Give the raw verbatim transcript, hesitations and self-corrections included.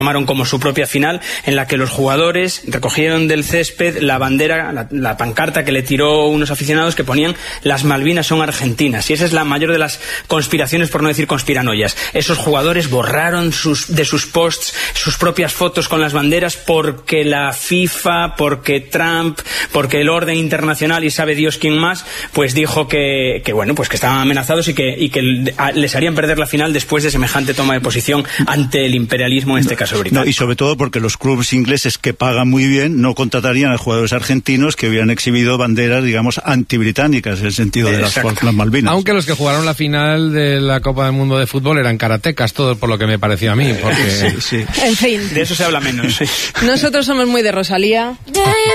tomaron como su propia final, en la que los jugadores recogieron del césped la bandera, la, la pancarta que le tiró unos aficionados que ponían "las Malvinas son argentinas", y esa es la mayor de las conspiraciones, por no decir conspiranoias. Esos jugadores borraron sus, de sus posts sus propias fotos con las banderas porque la FIFA, porque Trump, porque el orden internacional y sabe Dios quién más, pues dijo que, que bueno, pues que estaban amenazados y que, y que les harían perder la final después de semejante toma de posición ante el imperialismo, en este caso. No, y sobre todo porque los clubes ingleses, que pagan muy bien, no contratarían a jugadores argentinos que hubieran exhibido banderas, digamos, antibritánicas, en el sentido de las, las Malvinas. Aunque los que jugaron la final de la Copa del Mundo de Fútbol eran karatecas, todo por lo que me pareció a mí. Porque... Sí, sí. En fin. De eso se habla menos. Sí. Nosotros somos muy de Rosalía.